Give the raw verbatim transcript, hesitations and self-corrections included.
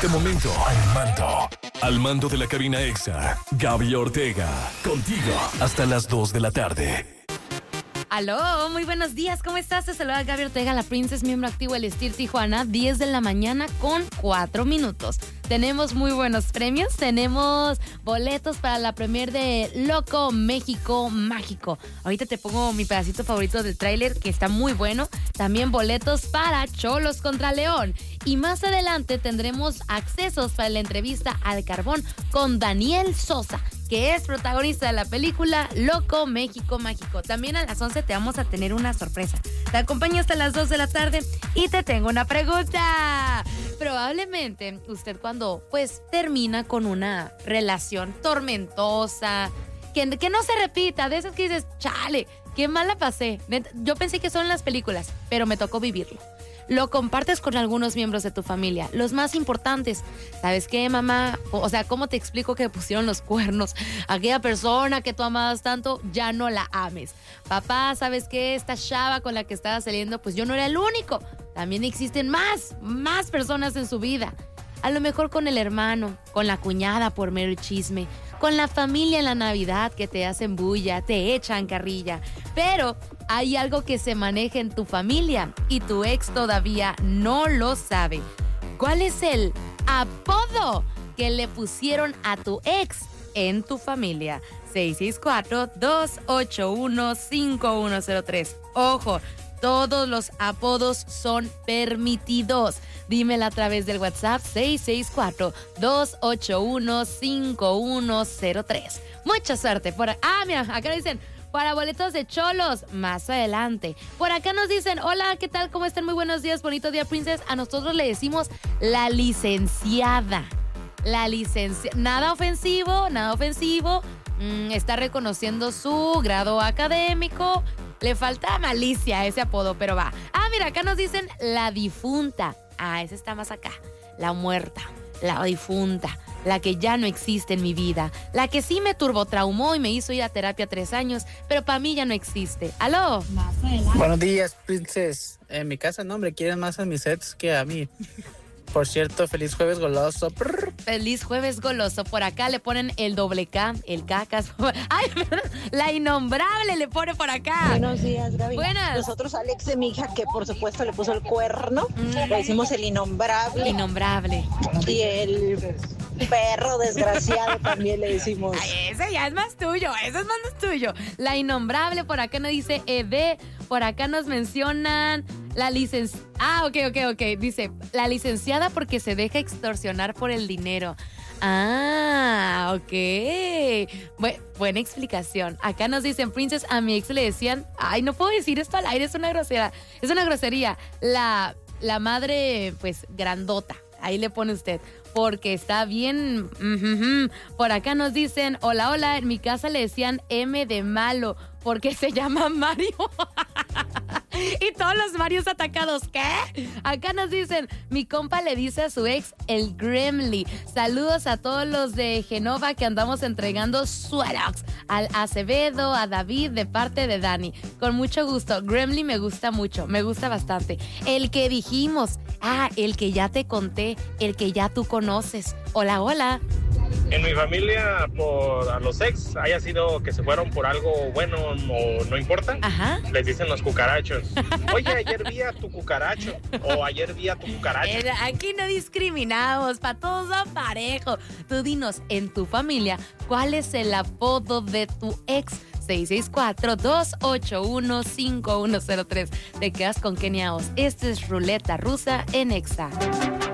este momento, al mando. Al mando de la cabina Exa, Gaby Ortega. Contigo hasta las dos de la tarde. Aló, muy buenos días, ¿cómo estás? Te saluda Gaby Ortega, la Princess, miembro activo del Estir Tijuana, diez de la mañana con cuatro minutos. Tenemos muy buenos premios, tenemos boletos para la premier de Loco México Mágico. Ahorita te pongo mi pedacito favorito del tráiler, que está muy bueno. También boletos para Cholos contra León. Y más adelante tendremos accesos para la entrevista al carbón con Daniel Sosa, que es protagonista de la película Loco México Mágico. También a las once te vamos a tener una sorpresa. Te acompaño hasta las dos de la tarde y te tengo una pregunta. Probablemente usted cuando pues termina con una relación tormentosa, que, que no se repita, de esas que dices, chale, qué mal la pasé. Yo pensé que son las películas, pero me tocó vivirlo. Lo compartes con algunos miembros de tu familia, los más importantes. ¿Sabes qué, mamá? O sea, ¿cómo te explico que pusieron los cuernos? Aquella persona que tú amabas tanto, ya no la ames. Papá, ¿sabes qué? Esta chava con la que estaba saliendo, pues yo no era el único. También existen más, más personas en su vida. A lo mejor con el hermano, con la cuñada por mero chisme, con la familia en la Navidad que te hacen bulla, te echan carrilla. Pero hay algo que se maneja en tu familia y tu ex todavía no lo sabe. ¿Cuál es el apodo que le pusieron a tu ex en tu familia? seis seis cuatro, dos ocho uno, cinco uno cero tres. Ojo, todos los apodos son permitidos. Dímela a través del WhatsApp seis seis cuatro, dos ocho uno, cinco uno cero tres. Mucha suerte. Por... Ah, mira, acá dicen, para boletos de Cholos, más adelante. Por acá nos dicen, hola, ¿qué tal? ¿Cómo están? Muy buenos días, bonito día, Princess. A nosotros le decimos la licenciada. La licenciada. Nada ofensivo, nada ofensivo. Mm, está reconociendo su grado académico. Le falta malicia a ese apodo, pero va. Ah, mira, acá nos dicen la difunta. Ah, esa está más acá. La muerta, la difunta, la que ya no existe en mi vida, la que sí me turbotraumó y me hizo ir a terapia tres años, pero para mí ya no existe. ¿Aló? Buenos días, Princess. En mi casa, no, hombre, quieren más a mis sets que a mí. Por cierto, feliz jueves goloso. Prr. Feliz jueves goloso. Por acá le ponen el doble K, el cacas. Ay, la innombrable le pone por acá. Buenos días, Gaby. Buenas. Nosotros, Alex de mi hija, que por supuesto le puso el cuerno, mm. le hicimos el innombrable. Innombrable. Y el perro desgraciado también le decimos. Ay, ese ya es más tuyo, ese es más tuyo. La innombrable, por acá nos dice Ede, por acá nos mencionan la licenciada. Ah, ok, ok, ok. Dice, la licenciada porque se deja extorsionar por el dinero. Ah, ok. Bu- buena explicación. Acá nos dicen, Princess, a mi ex le decían, ay, no puedo decir esto al aire, es una grosería. Es una grosería. La, la madre, pues, grandota. Ahí le pone usted. Porque está bien. Uh-huh. Por acá nos dicen, hola, hola. En mi casa le decían M de malo porque se llama Mario. Y todos los Marios atacados, ¿qué? Acá nos dicen, mi compa le dice a su ex el Gremly. Saludos a todos los de Genova que andamos entregando Suerox. Al Acevedo, a David, de parte de Dani. Con mucho gusto. Gremly me gusta mucho, me gusta bastante. El que dijimos, ah, el que ya te conté, el que ya tú conoces. Hola, hola. En mi familia, por a los ex, haya sido que se fueron por algo bueno o no importa, Ajá. les dicen los cucarachos. Oye, ayer vi a tu cucaracho o ayer vi a tu cucaracho. Eh, aquí no discriminamos, para todos son parejo. Tú dinos, en tu familia, ¿cuál es el apodo de tu ex? seis seis cuatro, dos ocho uno, cinco uno cero tres. Te quedas con Kenia Os. Este es Ruleta Rusa en Exa.